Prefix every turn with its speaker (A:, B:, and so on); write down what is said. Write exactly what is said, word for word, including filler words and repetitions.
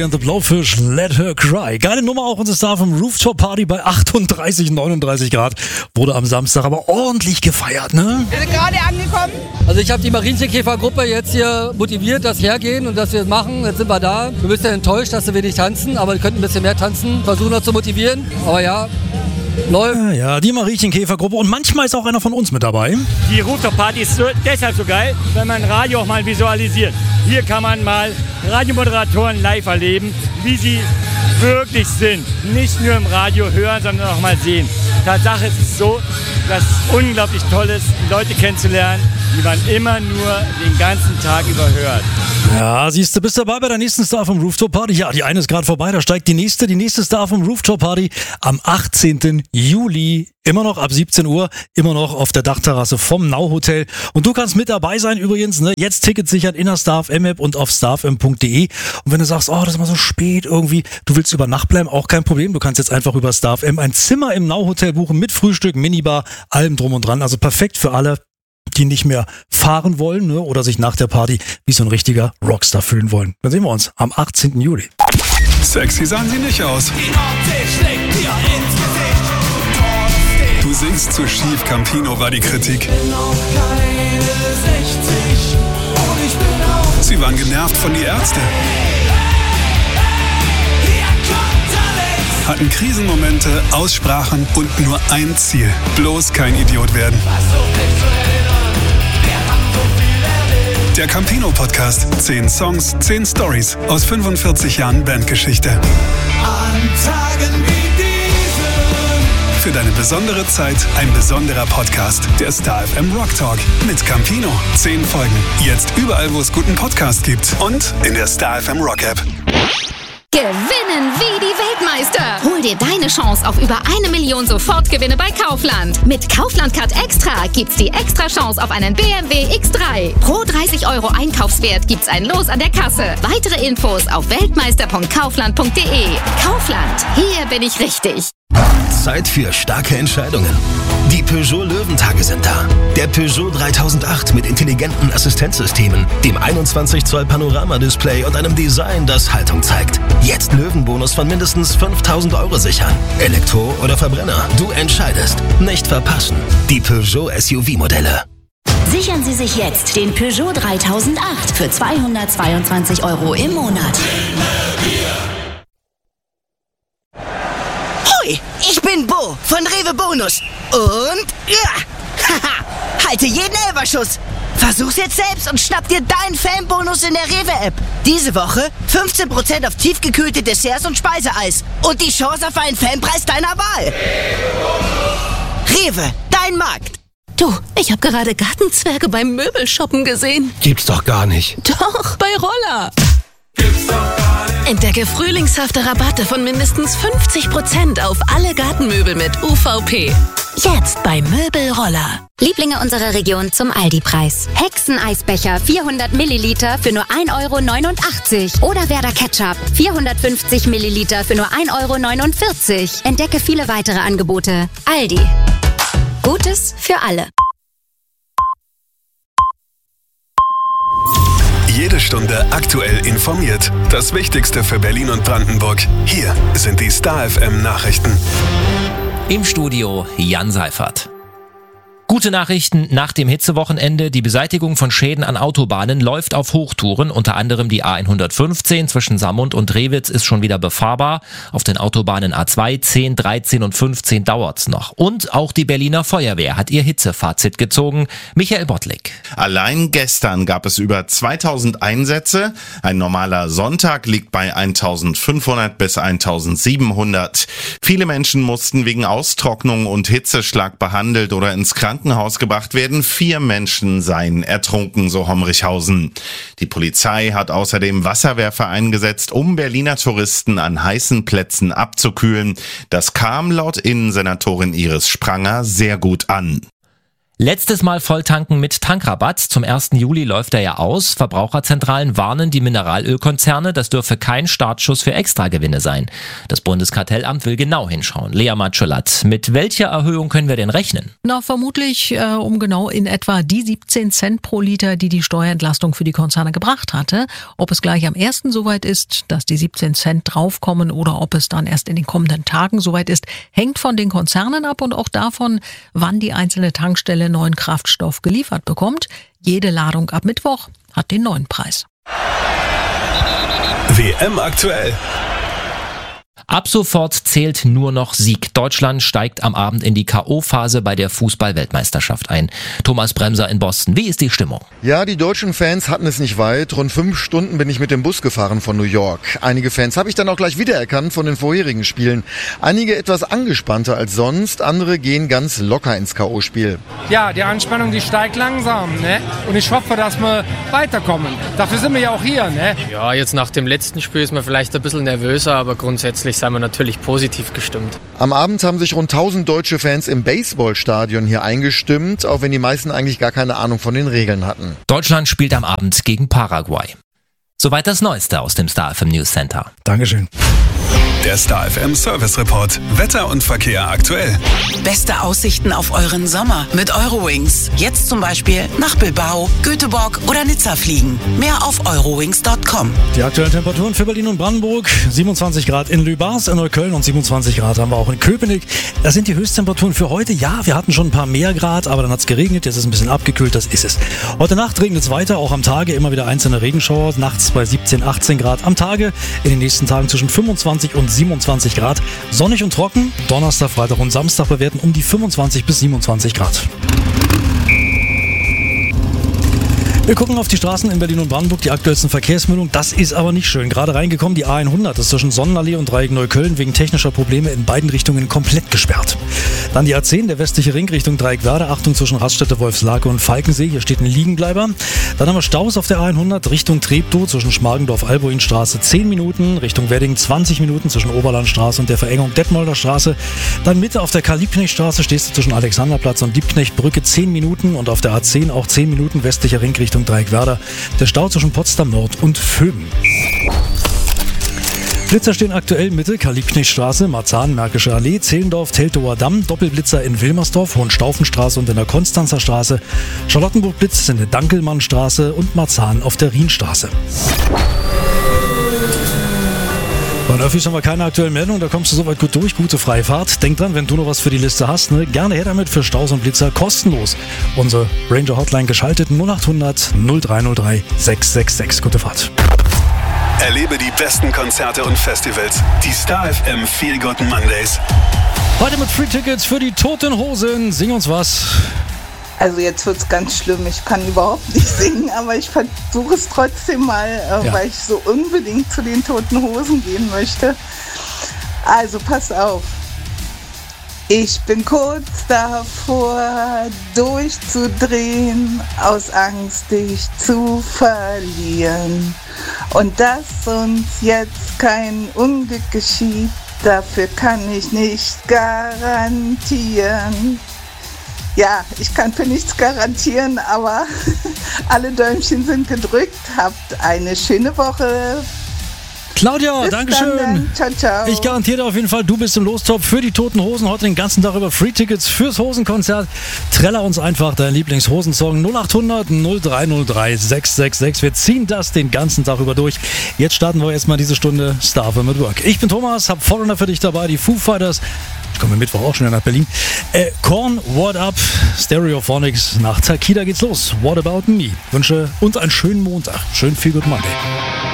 A: The Blowfish, Let Her Cry. Geile Nummer, auch unser Star vom Rooftop Party bei achtunddreißig, neununddreißig Grad. Wurde am Samstag aber ordentlich gefeiert, ne?
B: Wir sind gerade angekommen.
C: Also ich habe die Marienkäfergruppe jetzt hier motiviert, dass wir hergehen und dass wir es machen. Jetzt sind wir da. Wir sind ja enttäuscht, dass wir wenig tanzen, aber wir könnten ein bisschen mehr tanzen. Versuchen uns zu motivieren, aber ja, läuft.
A: Ja, ja, die Marienkäfergruppe und manchmal ist auch einer von uns mit dabei.
D: Die Rooftop Party ist so, deshalb so geil, weil man Radio auch mal visualisiert. Hier kann man mal Radiomoderatoren live erleben, wie sie wirklich sind. Nicht nur im Radio hören, sondern auch mal sehen. Tatsache ist es so, dass es unglaublich toll ist, Leute kennenzulernen, die man immer nur den ganzen Tag über hört.
A: Ja, siehst du, bist dabei bei der nächsten Star vom Rooftop Party? Ja, die eine ist gerade vorbei, da steigt die nächste. Die nächste Star vom Rooftop Party am achtzehnten Juli. Immer noch ab siebzehn Uhr, immer noch auf der Dachterrasse vom Now Hotel. Und du kannst mit dabei sein übrigens, ne? Jetzt Tickets sichern in der Star F M App und auf star f m punkt d e. Und wenn du sagst, oh, das ist mal so spät irgendwie, du willst über Nacht bleiben, auch kein Problem. Du kannst jetzt einfach über Star F M ein Zimmer im Now Hotel buchen mit Frühstück, Minibar, allem drum und dran. Also perfekt für alle, die nicht mehr fahren wollen, ne? Oder sich nach der Party wie so ein richtiger Rockstar fühlen wollen. Dann sehen wir uns am achtzehnten Juli.
E: Sexy sahen sie nicht aus.
F: Die Optik schlägt dir ins Gesicht.
E: Du singst zu schief, Campino war die Kritik.
F: Bin auch keine sechzig und ich bin auch.
E: Sie waren genervt von die Ärzte.
F: Hier kommt Alex.
E: Hatten Krisenmomente, Aussprachen und nur ein Ziel. Bloß kein Idiot werden.
F: Versuch dich zu erinnern. Wir haben so viel erlebt.
E: Der Campino-Podcast. Zehn Songs, zehn Stories aus fünfundvierzig Jahren Bandgeschichte.
F: An Tagen wie diesen.
E: Für deine besondere Zeit ein besonderer Podcast. Der Star F M Rock Talk mit Campino. Zehn Folgen. Jetzt überall, wo es guten Podcast gibt. Und in der Star F M Rock App.
G: Gewinnen wie die Weltmeister. Hol dir deine Chance auf über eine Million Sofortgewinne bei Kaufland. Mit Kaufland Card Extra gibt's die extra Chance auf einen B M W X drei. Pro dreißig Euro Einkaufswert gibt's ein Los an der Kasse. Weitere Infos auf weltmeister punkt kaufland punkt d e. Kaufland, hier bin ich richtig.
H: Zeit für starke Entscheidungen. Die Peugeot Löwentage sind da. Der Peugeot dreitausendacht mit intelligenten Assistenzsystemen, dem einundzwanzig Zoll Panoramadisplay und einem Design, das Haltung zeigt. Jetzt Löwenbonus von mindestens fünftausend Euro sichern. Elektro oder Verbrenner, du entscheidest. Nicht verpassen. Die Peugeot S U V-Modelle.
I: Sichern Sie sich jetzt den Peugeot dreitausendacht für zweihundertzweiundzwanzig Euro im Monat.
B: Hoi, ich bin Bo von Rewe Bonus. Und ja, haha, halte jeden Elberschuss. Versuch's jetzt selbst und schnapp dir deinen Fanbonus in der Rewe-App. Diese Woche fünfzehn Prozent auf tiefgekühlte Desserts und Speiseeis. Und die Chance auf einen Fanpreis deiner Wahl. Rewe, dein Markt.
J: Du, ich habe gerade Gartenzwerge beim Möbelshoppen gesehen.
H: Gibt's doch gar nicht.
J: Doch, bei Roller.
F: Gibt's doch gar nicht.
J: Entdecke frühlingshafte Rabatte von mindestens fünfzig Prozent auf alle Gartenmöbel mit U V P. Jetzt bei Möbelroller.
G: Lieblinge unserer Region zum Aldi-Preis. Hexeneisbecher vierhundert Milliliter für nur ein Euro neunundachtzig. Oder Werder Ketchup vierhundertfünfzig Milliliter für nur ein Euro neunundvierzig. Entdecke viele weitere Angebote. Aldi. Gutes für alle.
E: Jede Stunde aktuell informiert. Das Wichtigste für Berlin und Brandenburg. Hier sind die Star F M Nachrichten.
K: Im Studio Jan Seifert. Gute Nachrichten nach dem Hitzewochenende. Die Beseitigung von Schäden an Autobahnen läuft auf Hochtouren. Unter anderem die A hundertfünfzehn zwischen Saarmund und Rewitz ist schon wieder befahrbar. Auf den Autobahnen A zwei, zehn, dreizehn und fünfzehn dauert's noch. Und auch die Berliner Feuerwehr hat ihr Hitzefazit gezogen. Michael Bottlik.
L: Allein gestern gab es über zweitausend Einsätze. Ein normaler Sonntag liegt bei eintausendfünfhundert bis eintausendsiebenhundert. Viele Menschen mussten wegen Austrocknung und Hitzeschlag behandelt oder ins Krankenhaus gebracht werden. Vier Menschen seien ertrunken, so Homrichhausen. Die Polizei hat außerdem Wasserwerfer eingesetzt, um Berliner Touristen an heißen Plätzen abzukühlen. Das kam laut Innensenatorin Iris Spranger sehr gut an.
K: Letztes Mal volltanken mit Tankrabatt. Zum ersten Juli läuft er ja aus. Verbraucherzentralen warnen die Mineralölkonzerne, das dürfe kein Startschuss für Extragewinne sein. Das Bundeskartellamt will genau hinschauen. Lea Matscholat, mit welcher Erhöhung können wir denn rechnen?
M: Na, vermutlich äh, um genau in etwa die siebzehn Cent pro Liter, die die Steuerentlastung für die Konzerne gebracht hatte. Ob es gleich am ersten soweit ist, dass die siebzehn Cent draufkommen oder ob es dann erst in den kommenden Tagen soweit ist, hängt von den Konzernen ab und auch davon, wann die einzelne Tankstelle neuen Kraftstoff geliefert bekommt. Jede Ladung ab Mittwoch hat den neuen Preis.
E: W M aktuell.
K: Ab sofort zählt nur noch Sieg. Deutschland steigt am Abend in die K O-Phase bei der Fußball-Weltmeisterschaft ein. Thomas Bremser in Boston. Wie ist die Stimmung?
N: Ja, die deutschen Fans hatten es nicht weit. Rund fünf Stunden bin ich mit dem Bus gefahren von New York. Einige Fans habe ich dann auch gleich wiedererkannt von den vorherigen Spielen. Einige etwas angespannter als sonst, andere gehen ganz locker ins K O-Spiel.
O: Ja, die Anspannung, die steigt langsam, ne? Und ich hoffe, dass wir weiterkommen. Dafür sind wir ja auch hier, ne?
P: Ja, jetzt nach dem letzten Spiel ist man vielleicht ein bisschen nervöser, aber grundsätzlich sind wir natürlich positiv gestimmt.
N: Am Abend haben sich rund tausend deutsche Fans im Baseballstadion hier eingestimmt, auch wenn die meisten eigentlich gar keine Ahnung von den Regeln hatten.
K: Deutschland spielt am Abend gegen Paraguay. Soweit das Neueste aus dem Star F M News Center.
A: Dankeschön.
E: Der Star F M Service Report. Wetter und Verkehr aktuell.
Q: Beste Aussichten auf euren Sommer mit Eurowings. Jetzt zum Beispiel nach Bilbao, Göteborg oder Nizza fliegen. Mehr auf eurowings punkt com.
A: Die aktuellen Temperaturen für Berlin und Brandenburg. siebenundzwanzig Grad in Lübars, in Neukölln und siebenundzwanzig Grad haben wir auch in Köpenick. Das sind die Höchsttemperaturen für heute. Ja, wir hatten schon ein paar mehr Grad, aber dann hat es geregnet. Jetzt ist es ein bisschen abgekühlt, das ist es. Heute Nacht regnet es weiter, auch am Tage immer wieder einzelne Regenschauer. Nachts bei siebzehn, achtzehn Grad. Am Tage in den nächsten Tagen zwischen fünfundzwanzig und siebenundzwanzig Grad. Sonnig und trocken. Donnerstag, Freitag und Samstag bewerten um die fünfundzwanzig bis siebenundzwanzig Grad. Wir gucken auf die Straßen in Berlin und Brandenburg, die aktuellsten Verkehrsmeldungen. Das ist aber nicht schön. Gerade reingekommen, die A hundert ist zwischen Sonnenallee und Dreieck Neukölln wegen technischer Probleme in beiden Richtungen komplett gesperrt. Dann die A zehn, der westliche Ring Richtung Dreieckwerder. Achtung zwischen Raststätte, Wolfslake und Falkensee. Hier steht ein Liegenbleiber. Dann haben wir Staus auf der A hundert Richtung Treptow zwischen Schmargendorf-Alboinstraße zehn Minuten. Richtung Wedding zwanzig Minuten zwischen Oberlandstraße und der Verengung Detmolder Straße. Dann Mitte auf der Karl-Liebknecht-Straße stehst du zwischen Alexanderplatz und Liebknechtbrücke zehn Minuten. Und auf der A zehn auch zehn Minuten westlicher Ring Richtung Dreieckwerder. Der Stau zwischen Potsdam Nord und Vöben. Blitzer stehen aktuell Mitte, Karl-Liebknecht-Straße, Marzahn, Märkische Allee, Zehlendorf, Teltower Damm, Doppelblitzer in Wilmersdorf, Hohenstaufenstraße und in der Konstanzer Straße, Charlottenburg-Blitz in der Dankelmannstraße und Marzahn auf der Rienstraße. Bei den Öffis haben wir keine aktuellen Meldungen, da kommst du soweit gut durch, gute Freifahrt. Denk dran, wenn du noch was für die Liste hast, ne, gerne her damit für Staus und Blitzer kostenlos. Unsere Ranger Hotline geschaltet null achthundert null drei null drei sechs sechs sechs. Gute Fahrt.
E: Erlebe die besten Konzerte und Festivals. Die Star F M Feel Good Mondays.
A: Heute mit Free Tickets für die Toten Hosen. Sing uns was.
R: Also jetzt wird's ganz schlimm. Ich kann überhaupt nicht singen, aber ich versuche es trotzdem mal, äh, ja. weil ich so unbedingt zu den Toten Hosen gehen möchte. Also pass auf. Ich bin kurz davor, durchzudrehen, aus Angst, dich zu verlieren. Und dass uns jetzt kein Unglück geschieht, dafür kann ich nicht garantieren. Ja, ich kann für nichts garantieren, aber alle Däumchen sind gedrückt. Habt eine schöne Woche.
A: Claudia, Dankeschön.
R: Ciao, ciao.
A: Ich garantiere dir auf jeden Fall, du bist im Lostop für die Toten Hosen. Heute den ganzen Tag über Free-Tickets fürs Hosenkonzert. Treller uns einfach deinen Lieblingshosensong null achthundert null drei null drei sechs sechs sechs. Wir ziehen das den ganzen Tag über durch. Jetzt starten wir erstmal diese Stunde Star F M at Work. Ich bin Thomas, hab Foreigner für dich dabei, die Foo Fighters. Ich komme Mittwoch auch schon nach Berlin. Äh, Korn, What Up, Stereophonics. Nach Takida geht's los. What About Me? Wünsche uns einen schönen Montag. Schön viel Good Monday.